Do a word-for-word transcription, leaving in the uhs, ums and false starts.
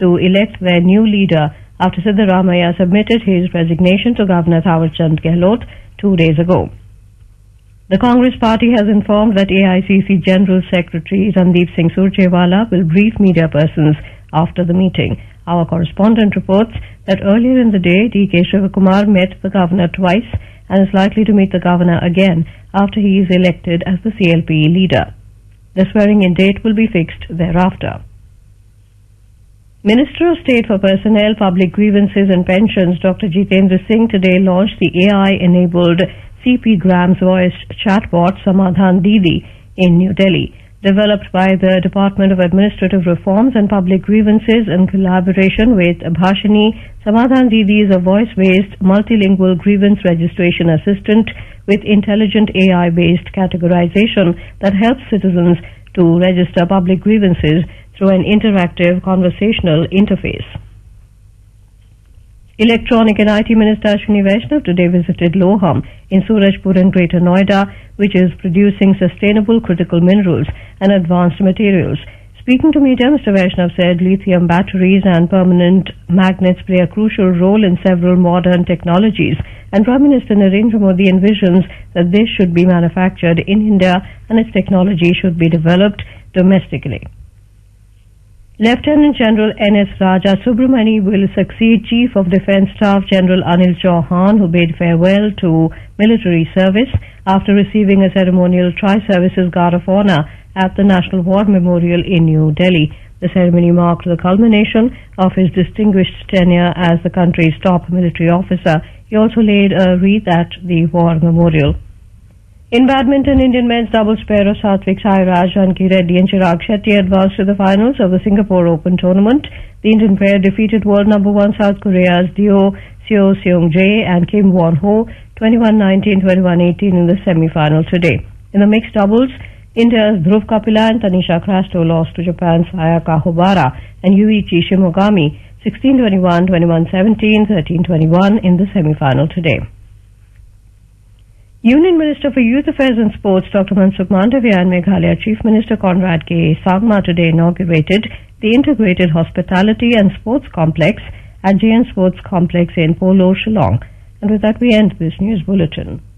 to elect their new leader after Siddaramaiah submitted his resignation to Governor Thawarchand Gehlot two days ago. The Congress party has informed that A I C C General Secretary Randeep Singh Surjewala will brief media persons after the meeting. Our correspondent reports that earlier in the day, D K Shivakumar met the governor twice and is likely to meet the governor again after he is elected as the C L P leader. The swearing-in date will be fixed thereafter. Minister of State for Personnel, Public Grievances and Pensions, Doctor Jitendra Singh, today launched the A I-enabled C P Grams voice chatbot Samadhan Didi in New Delhi. Developed by the Department of Administrative Reforms and Public Grievances in collaboration with Bhashini, Samadhan Didi is a voice-based multilingual grievance registration assistant with intelligent A I-based categorization that helps citizens to register public grievances through an interactive conversational interface. Electronic and I T Minister Ashwini Vaishnav today visited Loham in Surajpur and Greater Noida, which is producing sustainable critical minerals and advanced materials. Speaking to media, Mister Vaishnav said lithium batteries and permanent magnets play a crucial role in several modern technologies, and Prime Minister Narendra Modi envisions that this should be manufactured in India and its technology should be developed domestically. Lieutenant General N S Raja Subramani will succeed Chief of Defence Staff General Anil Chauhan, who bade farewell to military service after receiving a ceremonial Tri-Services Guard of Honour at the National War Memorial in New Delhi. The ceremony marked the culmination of his distinguished tenure as the country's top military officer. He also laid a wreath at the War Memorial. In badminton, Indian men's doubles pair of Satvik Sairaj, Janki Reddy and Chirag Shetty advanced to the finals of the Singapore Open tournament. The Indian pair defeated world number one South Korea's Dio Seo Seung-jae and Kim Won-ho twenty-one nineteen, twenty-one eighteen in the semi-final today. In the mixed doubles, India's Dhruv Kapila and Tanisha Crasto lost to Japan's Ayaka Hobara and Yuichi Shimogami sixteen twenty-one, twenty-one seventeen, thirteen twenty-one in the semi-final today. Union Minister for Youth Affairs and Sports Doctor Mansukh Mandavia and Meghalaya Chief Minister Conrad K. Sangma today inaugurated the Integrated Hospitality and Sports Complex at J N Sports Complex in Polo, Shillong. And with that we end this news bulletin.